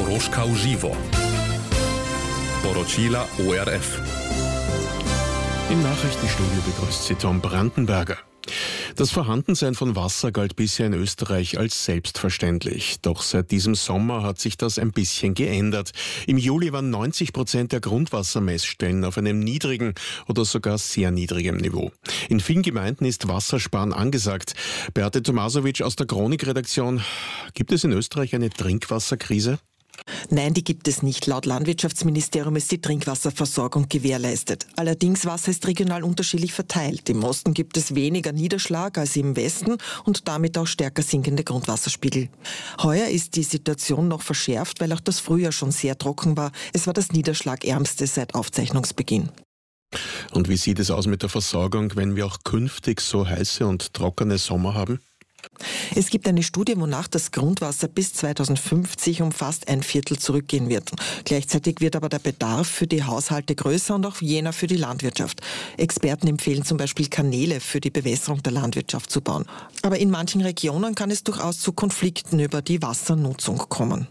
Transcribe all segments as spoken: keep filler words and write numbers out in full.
Koroška v živo. Poročila O R F. Im Nachrichtenstudio begrüßt Sie Tom Brandenberger. Das Vorhandensein von Wasser galt bisher in Österreich als selbstverständlich. Doch seit diesem Sommer hat sich das ein bisschen geändert. Im Juli waren neunzig Prozent der Grundwassermessstellen auf einem niedrigen oder sogar sehr niedrigem Niveau. In vielen Gemeinden ist Wassersparen angesagt. Beate Tomasovic aus der Chronik-Redaktion. Gibt es in Österreich eine Trinkwasserkrise? Nein, die gibt es nicht. Laut Landwirtschaftsministerium ist die Trinkwasserversorgung gewährleistet. Allerdings Wasser ist regional unterschiedlich verteilt. Im Osten gibt es weniger Niederschlag als im Westen und damit auch stärker sinkende Grundwasserspiegel. Heuer ist die Situation noch verschärft, weil auch das Frühjahr schon sehr trocken war. Es war das niederschlagärmste seit Aufzeichnungsbeginn. Und wie sieht es aus mit der Versorgung, wenn wir auch künftig so heiße und trockene Sommer haben? Es gibt eine Studie, wonach das Grundwasser bis zweitausendfünfzig um fast ein Viertel zurückgehen wird. Gleichzeitig wird aber der Bedarf für die Haushalte größer und auch jener für die Landwirtschaft. Experten empfehlen zum Beispiel Kanäle für die Bewässerung der Landwirtschaft zu bauen. Aber in manchen Regionen kann es durchaus zu Konflikten über die Wassernutzung kommen.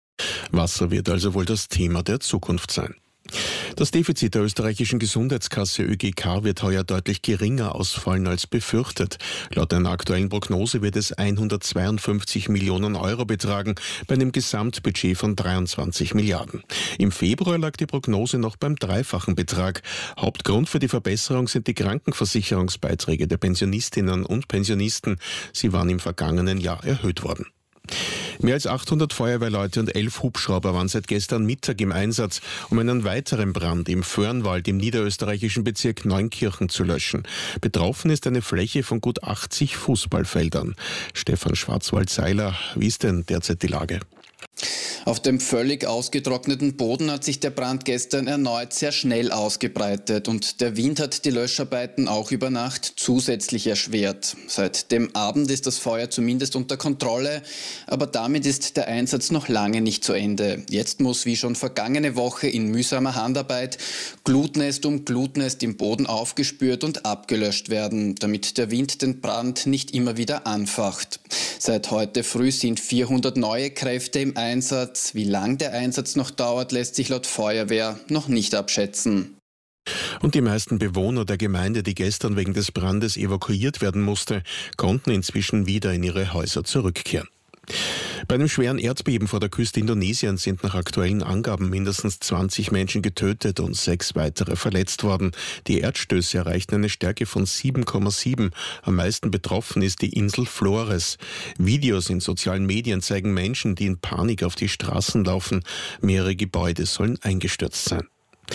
Wasser wird also wohl das Thema der Zukunft sein. Das Defizit der österreichischen Gesundheitskasse Ö G K wird heuer deutlich geringer ausfallen als befürchtet. Laut einer aktuellen Prognose wird es hundertzweiundfünfzig Millionen Euro betragen, bei einem Gesamtbudget von dreiundzwanzig Milliarden. Im Februar lag die Prognose noch beim dreifachen Betrag. Hauptgrund für die Verbesserung sind die Krankenversicherungsbeiträge der Pensionistinnen und Pensionisten. Sie waren im vergangenen Jahr erhöht worden. Mehr als achthundert Feuerwehrleute und elf Hubschrauber waren seit gestern Mittag im Einsatz, um einen weiteren Brand im Föhrenwald im niederösterreichischen Bezirk Neunkirchen zu löschen. Betroffen ist eine Fläche von gut achtzig Fußballfeldern. Stefan Schwarzwald-Seiler, wie ist denn derzeit die Lage? Auf dem völlig ausgetrockneten Boden hat sich der Brand gestern erneut sehr schnell ausgebreitet und der Wind hat die Löscharbeiten auch über Nacht zusätzlich erschwert. Seit dem Abend ist das Feuer zumindest unter Kontrolle, aber damit ist der Einsatz noch lange nicht zu Ende. Jetzt muss wie schon vergangene Woche in mühsamer Handarbeit Glutnest um Glutnest im Boden aufgespürt und abgelöscht werden, damit der Wind den Brand nicht immer wieder anfacht. Seit heute früh sind vierhundert neue Kräfte im Einsatz. Wie lang der Einsatz noch dauert, lässt sich laut Feuerwehr noch nicht abschätzen. Und die meisten Bewohner der Gemeinde, die gestern wegen des Brandes evakuiert werden musste, konnten inzwischen wieder in ihre Häuser zurückkehren. Bei einem schweren Erdbeben vor der Küste Indonesiens sind nach aktuellen Angaben mindestens zwanzig Menschen getötet und sechs weitere verletzt worden. Die Erdstöße erreichten eine Stärke von sieben Komma sieben. Am meisten betroffen ist die Insel Flores. Videos in sozialen Medien zeigen Menschen, die in Panik auf die Straßen laufen. Mehrere Gebäude sollen eingestürzt sein.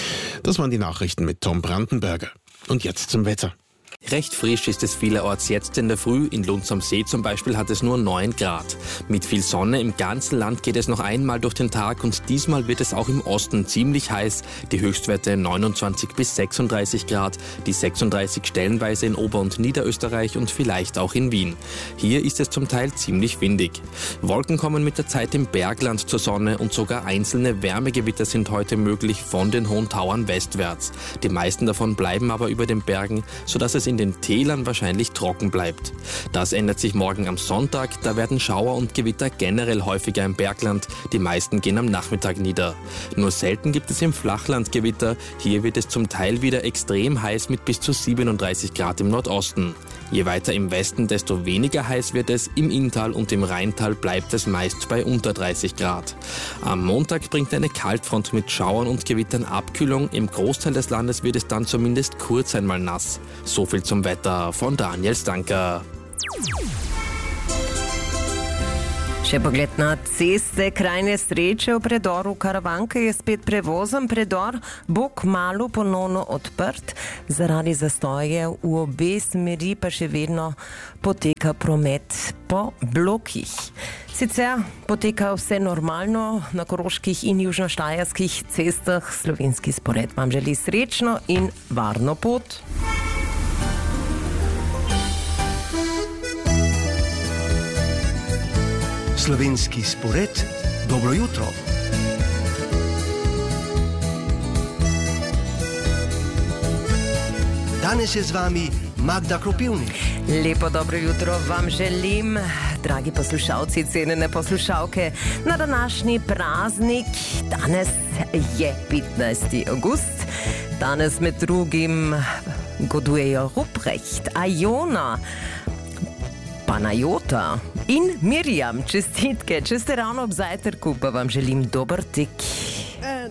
Das waren die Nachrichten mit Tom Brandenberger. Und jetzt zum Wetter. Recht frisch ist es vielerorts jetzt in der Früh. In Lunds am See zum Beispiel hat es nur neun Grad. Mit viel Sonne im ganzen Land geht es noch einmal durch den Tag und diesmal wird es auch im Osten ziemlich heiß. Die Höchstwerte neunundzwanzig bis sechsunddreißig Grad, die sechsunddreißig stellenweise in Ober- und Niederösterreich und vielleicht auch in Wien. Hier ist es zum Teil ziemlich windig. Wolken kommen mit der Zeit im Bergland zur Sonne und sogar einzelne Wärmegewitter sind heute möglich von den hohen Tauern westwärts. Die meisten davon bleiben aber über den Bergen, sodass es in den Tälern wahrscheinlich trocken bleibt. Das ändert sich morgen am Sonntag, da werden Schauer und Gewitter generell häufiger im Bergland, die meisten gehen am Nachmittag nieder. Nur selten gibt es im Flachland Gewitter, hier wird es zum Teil wieder extrem heiß mit bis zu siebenunddreißig Grad im Nordosten. Je weiter im Westen, desto weniger heiß wird es, im Inntal und im Rheintal bleibt es meist bei unter dreißig Grad. Am Montag bringt eine Kaltfront mit Schauern und Gewittern Abkühlung, im Großteil des Landes wird es dann zumindest kurz einmal nass. So viel zum Wetter von Daniel Stanker. Še pogled na ceste, krajne sreče v predoru Karavanke je spet prevozen. Predor bo kmalu ponovno odprt. Zaradi zastojev v obe smeri pa še vedno poteka promet po blokih. Sicer poteka vse normalno na koroških in južnoštajerskih cestah. Slovenski spored vam želi srečno in varno pot. Slovenski spored, dobro jutro. Danes je z vami Magda Kropivnik. Lepo dobro jutro vam želim. dragi poslušalci, cenjene poslušalke, na današnji praznik. Danes je petnajsti avgust. Danes med drugim godujejo Ruprecht, Ajona, Panajota in Mirjam. Čestitke, če ste ravno ob zajtrku, pa vam želim dober tek.